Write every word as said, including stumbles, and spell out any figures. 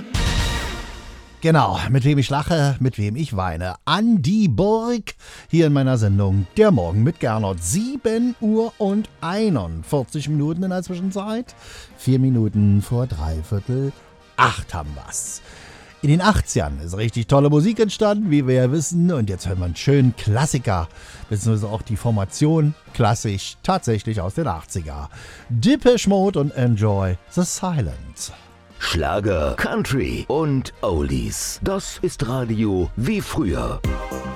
Genau, mit wem ich lache, mit wem ich weine. Andi Burg, hier in meiner Sendung Der Morgen mit Gernot. sieben Uhr und einundvierzig Minuten in der Zwischenzeit. Vier Minuten vor dreiviertel acht haben wir's. In den achtzigern ist richtig tolle Musik entstanden, wie wir ja wissen. Und jetzt hören wir einen schönen Klassiker, beziehungsweise auch die Formation klassisch, tatsächlich aus den achtziger. Depeche Mode und Enjoy the Silence. Schlager, Country und Oldies. Das ist Radio wie früher.